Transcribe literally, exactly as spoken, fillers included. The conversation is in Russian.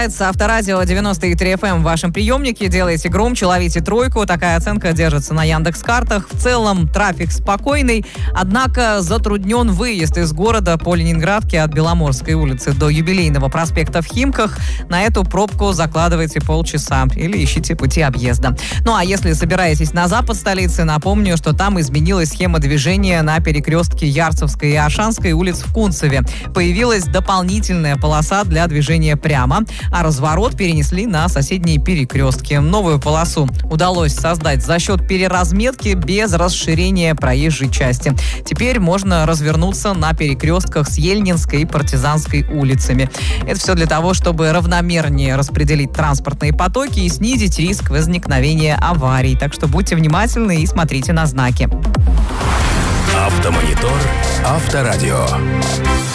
Авторадио девяносто три эф эм в вашем приемнике. Делайте громче, ловите тройку. Такая оценка держится на Яндекс.Картах. В целом трафик спокойный, однако затруднен выезд из города по Ленинградке от Беломорской улицы до Юбилейного проспекта в Химках. На эту пробку закладывайте полчаса или ищите пути объезда. Ну а если собираетесь на запад столицы, напомню, что там изменилась схема движения на перекрестке Ярцевской и Ашанской улиц в Кунцеве. Появилась дополнительная полоса для движения прямо, а разворот перенесли на соседние перекрестки. Новую полосу удалось создать за счет переразметки без расширения проезжей части. Теперь можно развернуться на перекрестках с Ельнинской и Партизанской улицами. Это все для того, чтобы равномернее распределить транспортные потоки и снизить риск возникновения аварий. Так что будьте внимательны и смотрите на знаки. Автомонитор Авторадио.